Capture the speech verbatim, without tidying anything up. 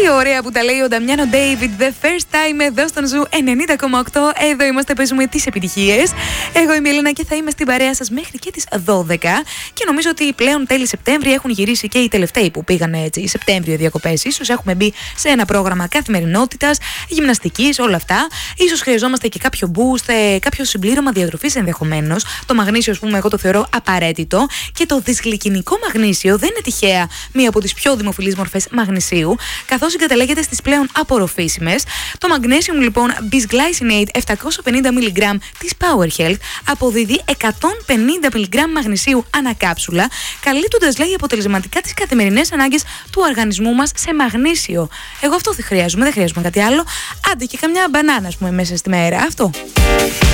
Τι ωραία που τα λέει ο Νταμιάνο David, the first time, εδώ στον Ζου ενενήντα κόμμα οκτώ. Εδώ είμαστε, παίζουμε τις επιτυχίες. Εγώ είμαι η Ελένα και θα είμαι στην παρέα σας μέχρι και τις δώδεκα. Και νομίζω ότι πλέον τέλη Σεπτέμβρη έχουν γυρίσει και οι τελευταίοι που πήγαν έτσι Σεπτέμβριο διακοπές. Ίσως έχουμε μπει σε ένα πρόγραμμα καθημερινότητας, γυμναστικής, όλα αυτά. Ίσως χρειαζόμαστε και κάποιο boost, κάποιο συμπλήρωμα διατροφής ενδεχομένως. Το μαγνήσιο, ας πούμε, εγώ το θεωρώ απαραίτητο. Και το δυσγλυκινικό μαγνήσιο δεν είναι τυχαία μία από τις πιο δημοφιλείς μορφές μαγνησίου, καθώς συγκαταλέγεται στις πλέον απορροφήσιμες. Το Magnesium, λοιπόν, Bisglycinate επτακόσια πενήντα μιλιγκράμμ της Power Health αποδίδει εκατόν πενήντα μιλιγκράμμ μαγνησίου ανά κάψουλα, καλύπτοντας, λέει, αποτελεσματικά τις καθημερινές ανάγκες του οργανισμού μας σε μαγνήσιο. Εγώ αυτό δεν χρειάζομαι, δεν χρειάζομαι κάτι άλλο. Άντε και καμιά μπανάνα, ας πούμε, μέσα στη μέρα. Αυτό.